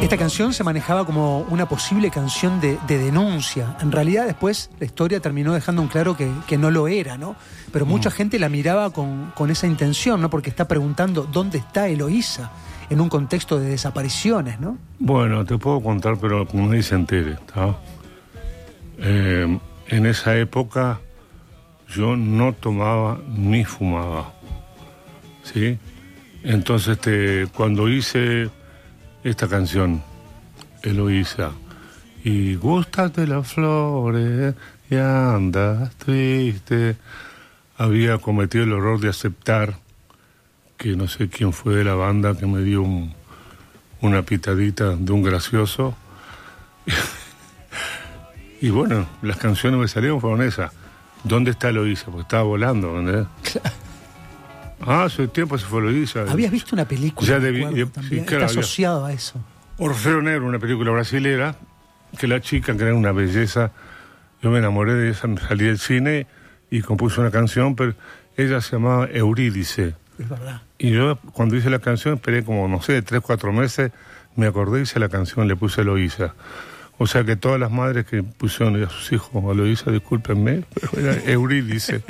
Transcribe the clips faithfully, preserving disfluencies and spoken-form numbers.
Esta canción se manejaba como una posible canción de, de denuncia. En realidad después la historia terminó dejando en claro que, que no lo era, ¿no? Pero mucha mm. gente la miraba con, con esa intención, ¿no? Porque está preguntando dónde está Eloísa en un contexto de desapariciones, ¿no? Bueno, te puedo contar, pero como nadie se entere, ¿está? Eh, en esa época yo no tomaba ni fumaba, ¿sí? Entonces te, cuando hice esta canción, Eloísa, y gustas de las flores y andas triste, había cometido el error de aceptar que no sé quién fue de la banda que me dio un, una pitadita de un gracioso. Y bueno, las canciones que salieron fueron esas. ¿Dónde está Eloísa? Porque estaba volando, ¿entendés? Claro. Ah, hace tiempo se fue Eloísa. Habías visto una película, ya debí, recuerdo, también, sí, claro, está asociado a eso. Orfeo Negro, una película brasilera, que la chica, que era una belleza, yo me enamoré de esa, salí del cine y compuse una canción, pero ella se llamaba Eurídice. Es verdad. Y yo, cuando hice la canción, esperé como, no sé, tres, cuatro meses, me acordé, hice la canción, le puse Eloísa. O sea que todas las madres que pusieron a sus hijos Eloísa, discúlpenme, pero era Eurídice.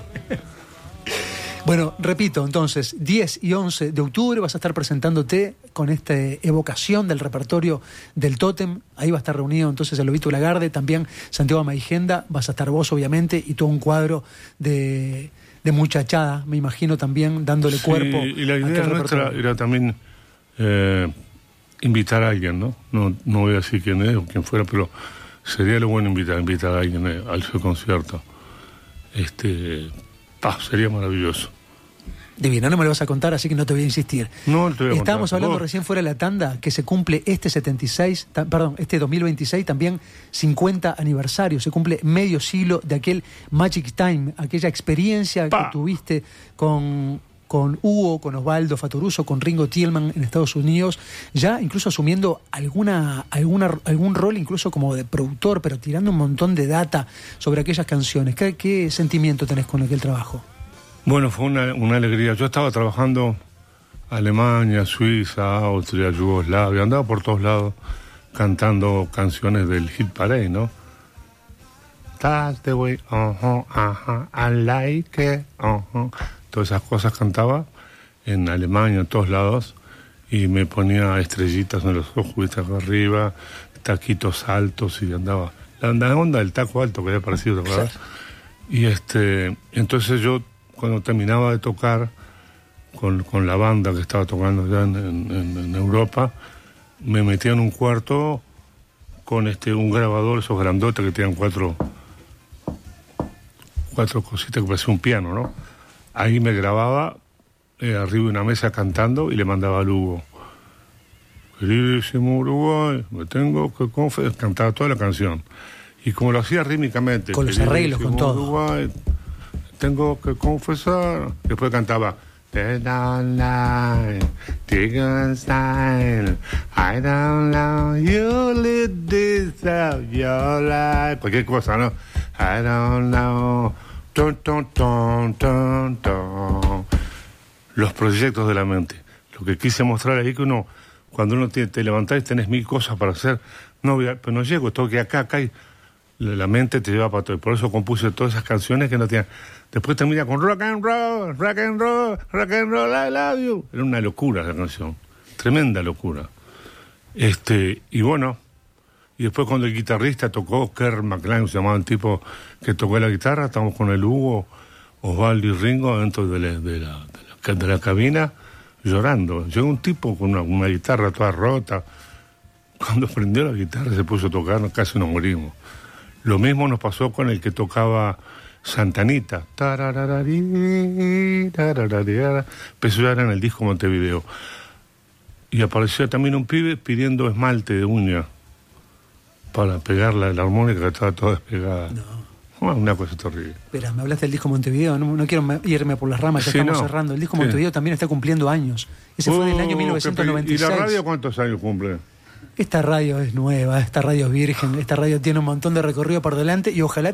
Bueno, repito, entonces, diez y once de octubre vas a estar presentándote con esta evocación del repertorio del Tótem. Ahí va a estar reunido entonces el Lobito Lagarde, también Santiago Maigenda, vas a estar vos obviamente, y todo un cuadro de, de muchachada, me imagino también, dándole sí, cuerpo. Y la idea nuestra era también eh, invitar a alguien, ¿no? ¿no? No voy a decir quién es o quién fuera, pero sería lo bueno invitar, invitar a alguien eh, al su concierto. Este... Ah, sería maravilloso. Divino, no me lo vas a contar, así que no te voy a insistir. No, te voy a Estábamos contar. hablando ¿Vos? recién fuera de la tanda que se cumple este setenta y seis, ta, perdón, este dos mil veintiséis también cincuenta aniversario, se cumple medio siglo de aquel Magic Time, aquella experiencia Pa. que tuviste con, con Hugo, con Osvaldo Fattoruso, con Ringo Tillman en Estados Unidos, ya incluso asumiendo alguna, alguna, algún rol incluso como de productor, pero tirando un montón de data sobre aquellas canciones. ¿Qué, qué sentimiento tenés con aquel trabajo? Bueno, fue una, una alegría. Yo estaba trabajando Alemania, Suiza, Austria, Yugoslavia, andaba por todos lados cantando canciones del Hit Parade, ¿no? That's the way, uh-huh, uh-huh, I like it, uh-huh. Todas esas cosas cantaba en Alemania, en todos lados, y me ponía estrellitas en los ojos, viste, acá arriba, taquitos altos, y andaba. La onda del taco alto que había parecido, ¿te acuerdas? Y este, entonces yo, cuando terminaba de tocar con, con la banda que estaba tocando ya en, en, en Europa, me metía en un cuarto con este un grabador, esos grandotes que tenían cuatro cuatro cositas que parecía un piano, ¿no? Ahí me grababa eh, arriba de una mesa cantando y le mandaba al Hugo. Queridísimo Uruguay, me tengo que confesar. Cantaba toda la canción. Y como lo hacía rítmicamente. Con los arreglos, con todo. Uruguay, tengo que confesar. Después cantaba I don't know you live this out your life. Cualquier cosa, ¿no? I don't know. Ton, ton, ton, ton, ton. Los proyectos de la mente. Lo que quise mostrar ahí que uno, cuando uno te, te levantás y tenés mil cosas para hacer, no, pero no llego, tengo que acá, acá, y la mente te lleva para todo. Y por eso compuse todas esas canciones que no tenían. Después termina con rock and roll, rock and roll, rock and roll, I love you. Era una locura la canción, tremenda locura. Este, y bueno, y después cuando el guitarrista tocó, Kerr McLean, se llamaba el tipo que tocó la guitarra, estábamos con el Hugo, Osvaldo y Ringo dentro de la, de la, de la, de la cabina, llorando. Llegó un tipo con una, una guitarra toda rota. Cuando prendió la guitarra se puso a tocar, casi nos morimos. Lo mismo nos pasó con el que tocaba Santanita. Empezó ya en el disco Montevideo. Y apareció también un pibe pidiendo esmalte de uña para pegar la, la armónica que estaba toda despegada. No. Bueno, una cosa terrible. Espera, me hablaste del disco Montevideo, no, no quiero irme por las ramas, ya sí, estamos no. cerrando. El disco sí. Montevideo también está cumpliendo años. Ese uh, fue del año mil novecientos noventa y seis. ¿Y la radio cuántos años cumple? Esta radio es nueva, esta radio es virgen, esta radio tiene un montón de recorrido por delante y ojalá